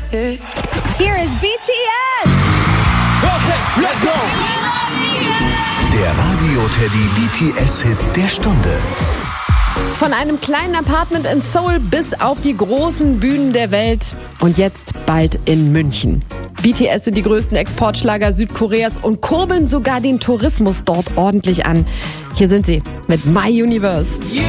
Here is BTS. Okay, let's go. Der Radio-Teddy BTS-Hit der Stunde. Von einem kleinen Apartment in Seoul bis auf die großen Bühnen der Welt und jetzt bald in München. BTS sind die größten Exportschlager Südkoreas und kurbeln sogar den Tourismus dort ordentlich an. Hier sind sie mit My Universe.